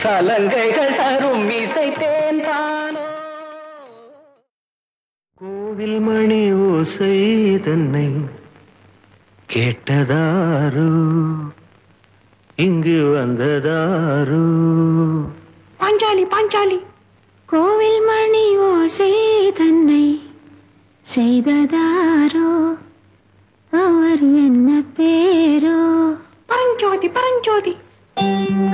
கலங்கைகள் தரும் இசை தேன்தானோ. கோவில் மணி ஓசை தன்னை கேட்டதாரோ, இங்கு வந்ததாரோ. பாஞ்சாலி பாஞ்சாலி. கோவில் மணி ஓசை தன்னை செய்ததாரோ, அவர் என்ன பேரோ? பரஞ்சோதி பரஞ்சோதி.